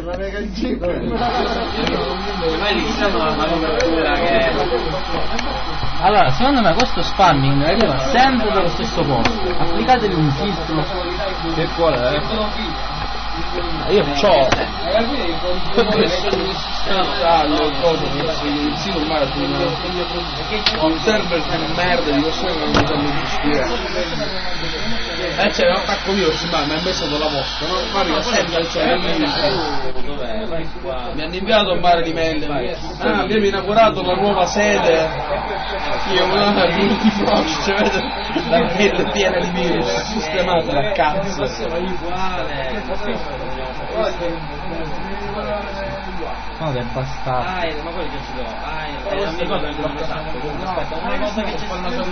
la mega in giro. Ormai diciamo la copertura che... Allora, secondo me questo spamming arriva sempre dallo stesso posto. Applicatevi un filtro. Che qual è? Io c'ho il sito ormai un server di merda di persone che non mi sanno gestire. C'è un attacco virus, ma mi ha messo la vostra, no? Ma arriva sempre, Dov'è? Vai qua. mi hanno inviato un mare di mail. Abbiamo inaugurato la nuova sede. Io di Frost, cioè vedo la mail piena di virus, sistemata da cazzo. no, che bastardo. Ma quello che ci do. Non mi ricordo il nome esatto. Aspetta, una cosa che c'è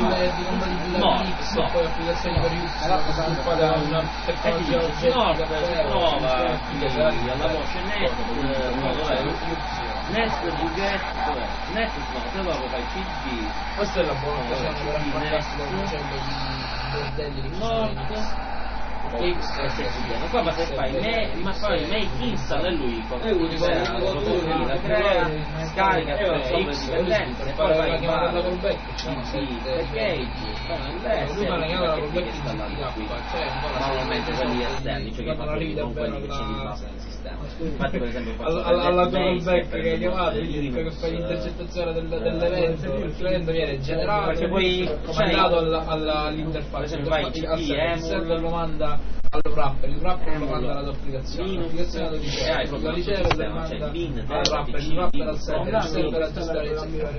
poi applicazioni per una tecnologia oggettiva nuova alla voce Nest, Buget, Nest no, se dopo fai CD. Questa è la buona occasione per Nord X qua ma se fai ma poi make install e lui la crea, scarica X dipendente e poi vai la callback perché lui fa la chiamata callback installata qui normalmente quelli esterni cioè che fanno non quelli che c'è di base nel sistema infatti per esempio alla callback che hai chiamato gli dico che fai l'intercettazione dell'evento l'evento viene generato comandato all'interfaccia automatica al server lo manda al wrapper, il wrapper lo manda alla tua applicazione, l'applicazione lo riceve, la riceve e lo manda al wrapper, il wrapper al server, il server al gestore del sistema.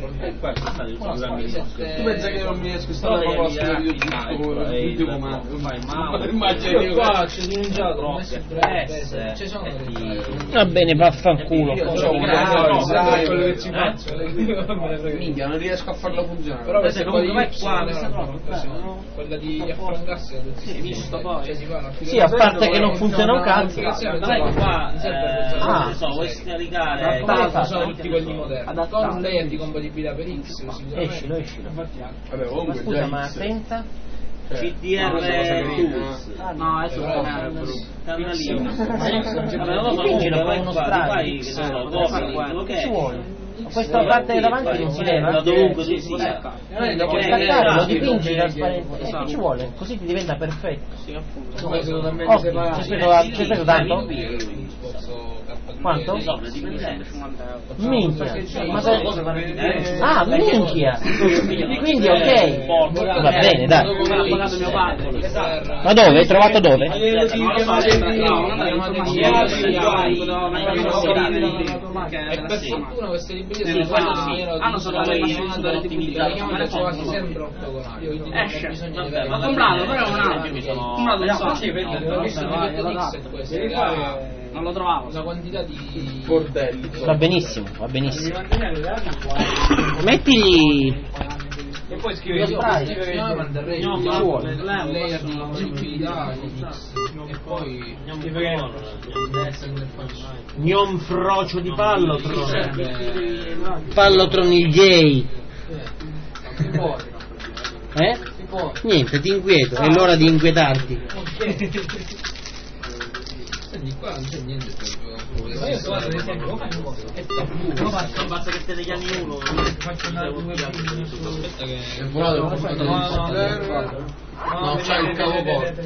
Tu pensi che io non mi riesco a installare la proposta di YouTube come Immagini qua c'è denunciato, ci sono Va bene, vaffanculo. quello che ci faccio. minchia, non riesco a farlo funzionare. Però se comunque vai qua, quella di affrancarsi visto poi si fa Sì, a parte che non funziona un cazzo. vai qua non so, vuoi scaricare sono tutti quelli moderni con un layer di compatibilità per X Escilo. Vabbè, comunque Scusa, già ma X. senza? CDR Tools no adesso canalino vabbè lo fai che so Che ci vuole? Questa parte davanti non si leva? da dovunque tu sia Lo puoi staccare, lo dipingi trasparente. Che ci vuole? Così ti diventa perfetto. Ci speso tanto? Quanto? Minchia. Ma minchia. Quindi ok. Va bene, dai. Ma dove? Hai trovato dove? E per fortuna queste librerie hanno solo le macchine ottimizzate quasi sempre ortogonali ho comprato però un non lo trovavo una quantità di bordelli. Va benissimo. Metti e poi scrive manderei layer di visibilità e poi Gnom frocio di Pallotron il gay. Niente, ti inquieto, è l'ora di inquietarti. Senti, qua non c'è niente basta che siete degli anni 1 faccio andare due aspetta che È volato il punto di no, c'è il cavo porto.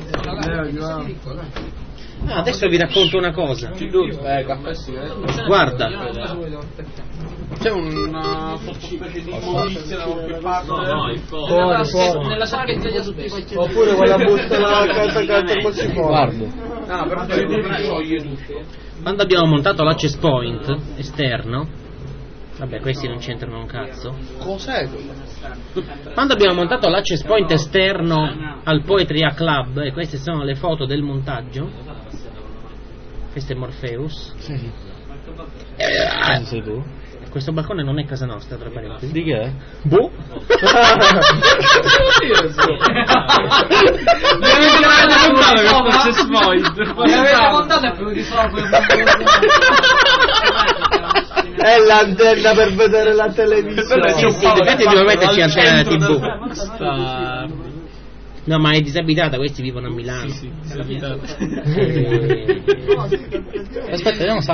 Adesso vi racconto una cosa. Caffè sì. Guarda, C'è una specie di immondizia da qualche parte? nella sala che taglia tutti oppure quella busta là carta così guarda. Però scioglie tutto. Quando abbiamo montato l'access point esterno, vabbè, questi non c'entrano un cazzo. Cos'è quello? Quando abbiamo montato l'access point esterno al Poetry Club, e queste sono le foto del montaggio, questo è Morpheus. Sì. Sei tu? Questo balcone non è casa nostra, tra parentesi. Di che? Boh. È l'antenna per vedere la televisione. Sì, devo metterci antenna TV. No, ma è disabitata, questi vivono a Milano. Sì, disabitata. Aspetta, vediamo